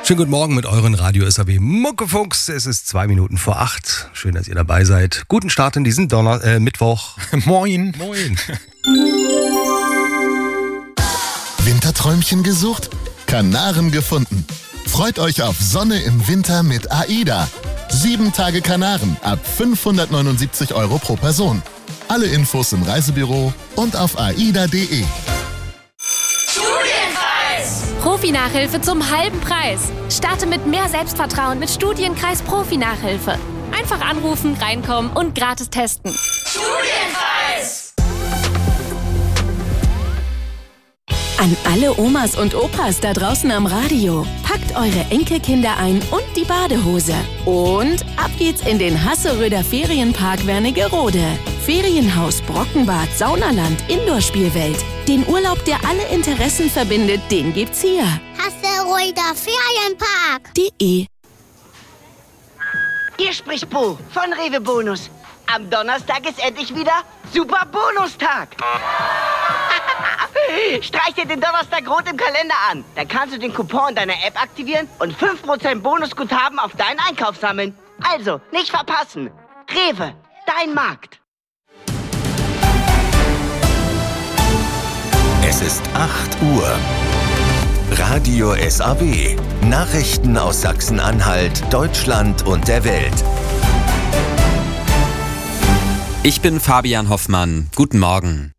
Schönen guten Morgen mit euren Radio SAW Muckefuchs. Es ist 2 Minuten vor 8. Schön, dass ihr dabei seid. Guten Start in diesen Mittwoch. Moin. Moin. Winterträumchen gesucht? Kanaren gefunden. Freut euch auf Sonne im Winter mit AIDA. 7 Tage Kanaren ab 579 € pro Person. Alle Infos im Reisebüro und auf aida.de. Profi-Nachhilfe zum halben Preis. Starte mit mehr Selbstvertrauen mit Studienkreis Profi-Nachhilfe. Einfach anrufen, reinkommen und gratis testen. Studienkreis! An alle Omas und Opas da draußen am Radio. Packt eure Enkelkinder ein und die Badehose. Und ab geht's in den Hasseröder Ferienpark Wernigerode. Ferienhaus, Brockenbad, Saunaland, Indoor-Spielwelt. Den Urlaub, der alle Interessen verbindet, den gibt's hier. Hasseröder Ferienpark.de. Hier spricht Bo von Rewe Bonus. Am Donnerstag ist endlich wieder Super Bonustag. Streich dir den Donnerstag rot im Kalender an. Dann kannst du den Coupon deiner App aktivieren und 5% Bonusguthaben auf deinen Einkauf sammeln. Also, nicht verpassen. Rewe, dein Markt. Es ist 8 Uhr. Radio SAW. Nachrichten aus Sachsen-Anhalt, Deutschland und der Welt. Ich bin Fabian Hoffmann. Guten Morgen.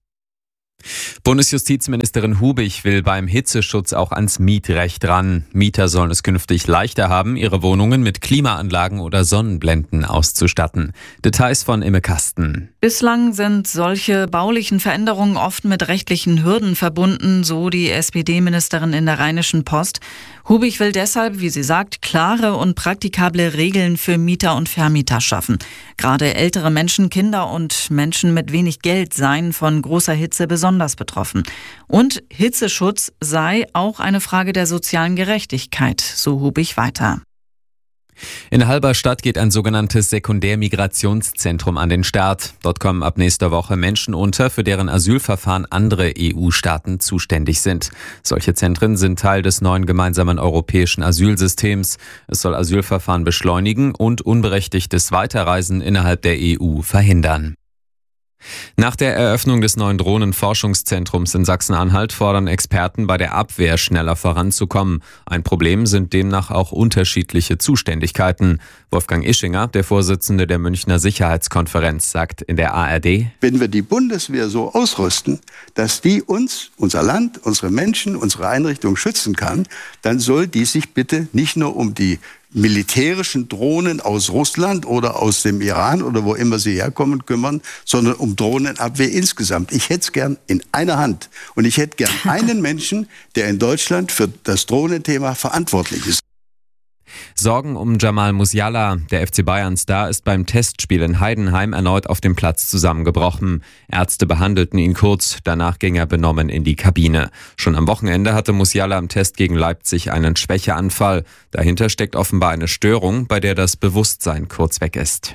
Bundesjustizministerin Hubich will beim Hitzeschutz auch ans Mietrecht ran. Mieter sollen es künftig leichter haben, ihre Wohnungen mit Klimaanlagen oder Sonnenblenden auszustatten. Details von Imme Kasten. Bislang sind solche baulichen Veränderungen oft mit rechtlichen Hürden verbunden, so die SPD-Ministerin in der Rheinischen Post. Hubich will deshalb, wie sie sagt, klare und praktikable Regeln für Mieter und Vermieter schaffen. Gerade ältere Menschen, Kinder und Menschen mit wenig Geld seien von großer Hitze besonders betroffen. Und Hitzeschutz sei auch eine Frage der sozialen Gerechtigkeit, so Hubich weiter. In Halberstadt geht ein sogenanntes Sekundärmigrationszentrum an den Start. Dort kommen ab nächster Woche Menschen unter, für deren Asylverfahren andere EU-Staaten zuständig sind. Solche Zentren sind Teil des neuen gemeinsamen europäischen Asylsystems. Es soll Asylverfahren beschleunigen und unberechtigtes Weiterreisen innerhalb der EU verhindern. Nach der Eröffnung des neuen Drohnenforschungszentrums in Sachsen-Anhalt fordern Experten bei der Abwehr schneller voranzukommen. Ein Problem sind demnach auch unterschiedliche Zuständigkeiten. Wolfgang Ischinger, der Vorsitzende der Münchner Sicherheitskonferenz, sagt in der ARD: Wenn wir die Bundeswehr so ausrüsten, dass die uns, unser Land, unsere Menschen, unsere Einrichtungen schützen kann, dann soll die sich bitte nicht nur um die militärischen Drohnen aus Russland oder aus dem Iran oder wo immer sie herkommen kümmern, sondern um Drohnenabwehr insgesamt. Ich hätte es gern in einer Hand und ich hätte gern einen Menschen, der in Deutschland für das Drohnenthema verantwortlich ist. Sorgen um Jamal Musiala, der FC Bayern-Star, ist beim Testspiel in Heidenheim erneut auf dem Platz zusammengebrochen. Ärzte behandelten ihn kurz, danach ging er benommen in die Kabine. Schon am Wochenende hatte Musiala im Test gegen Leipzig einen Schwächeanfall. Dahinter steckt offenbar eine Störung, bei der das Bewusstsein kurz weg ist.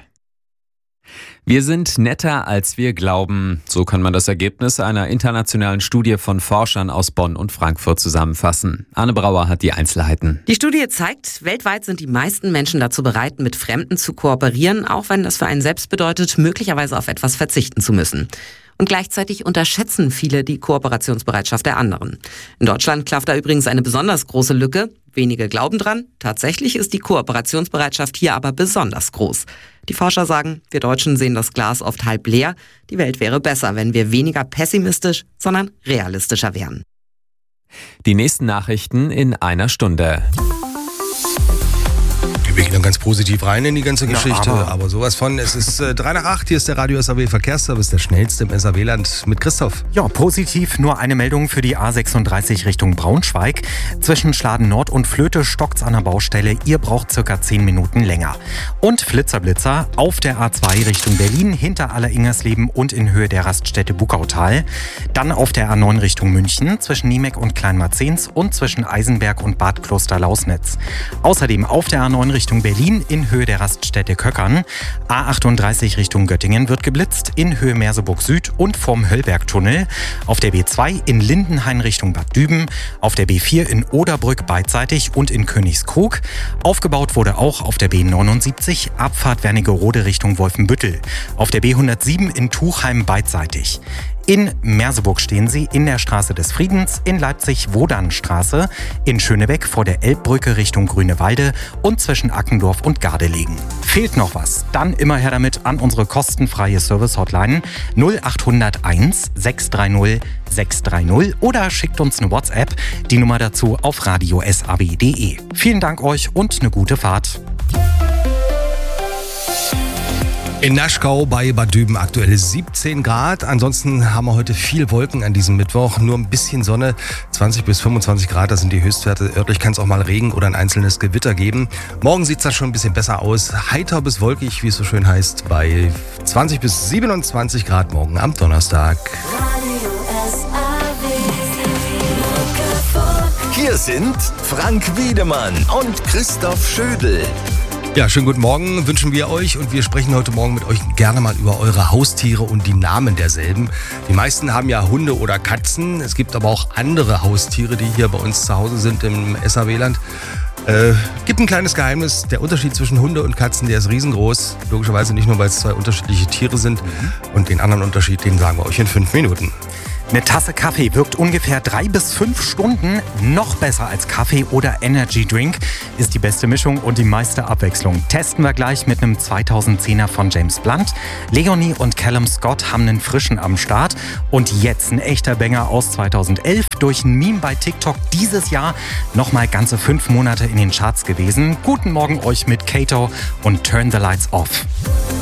Wir sind netter, als wir glauben. So kann man das Ergebnis einer internationalen Studie von Forschern aus Bonn und Frankfurt zusammenfassen. Anne Brauer hat die Einzelheiten. Die Studie zeigt, weltweit sind die meisten Menschen dazu bereit, mit Fremden zu kooperieren, auch wenn das für einen selbst bedeutet, möglicherweise auf etwas verzichten zu müssen. Und gleichzeitig unterschätzen viele die Kooperationsbereitschaft der anderen. In Deutschland klafft da übrigens eine besonders große Lücke. Wenige glauben dran. Tatsächlich ist die Kooperationsbereitschaft hier aber besonders groß. Die Forscher sagen, wir Deutschen sehen das Glas oft halb leer. Die Welt wäre besser, wenn wir weniger pessimistisch, sondern realistischer wären. Die nächsten Nachrichten in einer Stunde. Wir gehen dann ganz positiv rein in die ganze Geschichte, aber sowas von. Es ist 7:03, hier ist der Radio SAW Verkehrsservice, der schnellste im SAW-Land mit Christoph. Ja, positiv nur eine Meldung für die A36 Richtung Braunschweig. Zwischen Schladen Nord und Flöte stockt's an der Baustelle. Ihr braucht circa 10 Minuten länger. Und Flitzer auf der A2 Richtung Berlin, hinter Alleringersleben und in Höhe der Raststätte Buckautal. Dann auf der A9 Richtung München, zwischen Niemek und Kleinmarzens und zwischen Eisenberg und Bad Kloster-Lausnitz. Außerdem auf der A9 Richtung Richtung Berlin in Höhe der Raststätte Köckern. A38 Richtung Göttingen wird geblitzt in Höhe Merseburg Süd und vom Höllbergtunnel. Auf der B2 in Lindenhain Richtung Bad Düben. Auf der B4 in Oderbrück beidseitig und in Königskrug. Aufgebaut wurde auch auf der B79 Abfahrt Wernigerode Richtung Wolfenbüttel. Auf der B107 in Tuchheim beidseitig. In Merseburg stehen sie in der Straße des Friedens, in Leipzig Wodanstraße, in Schönebeck vor der Elbbrücke Richtung Grünewalde und zwischen Ackendorf und Gardelegen. Fehlt noch was? Dann immer her damit an unsere kostenfreie Service-Hotline 0801 630 630 oder schickt uns eine WhatsApp, die Nummer dazu auf radiosab.de. Vielen Dank euch und eine gute Fahrt. In Naschgau bei Bad Düben aktuell 17 Grad. Ansonsten haben wir heute viel Wolken an diesem Mittwoch. Nur ein bisschen Sonne, 20 bis 25 Grad, das sind die Höchstwerte. Örtlich kann es auch mal Regen oder ein einzelnes Gewitter geben. Morgen sieht es dann schon ein bisschen besser aus. Heiter bis wolkig, wie es so schön heißt, bei 20 bis 27 Grad morgen am Donnerstag. Hier sind Frank Wiedemann und Christoph Schödel. Ja, schönen guten Morgen wünschen wir euch und wir sprechen heute Morgen mit euch gerne mal über eure Haustiere und die Namen derselben. Die meisten haben ja Hunde oder Katzen. Es gibt aber auch andere Haustiere, die hier bei uns zu Hause sind im SAW-Land. Gibt ein kleines Geheimnis. Der Unterschied zwischen Hunde und Katzen, der ist riesengroß. Logischerweise nicht nur, weil es zwei unterschiedliche Tiere sind. Und den anderen Unterschied, den sagen wir euch in 5 Minuten. Eine Tasse Kaffee wirkt ungefähr 3 bis 5 Stunden. Noch besser als Kaffee oder Energy Drink ist die beste Mischung und die meiste Abwechslung. Testen wir gleich mit einem 2010er von James Blunt. Leonie und Callum Scott haben einen frischen am Start. Und jetzt ein echter Banger aus 2011. Durch ein Meme bei TikTok dieses Jahr nochmal ganze 5 Monate in den Charts gewesen. Guten Morgen euch mit Kato und Turn the Lights Off.